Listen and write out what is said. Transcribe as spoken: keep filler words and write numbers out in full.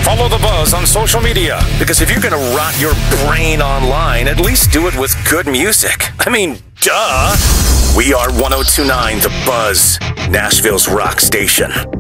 Follow The Buzz on social media, because if you're gonna rot your brain online, at least do it with good music. I mean, duh! We are one oh two point nine The Buzz, Nashville's rock station.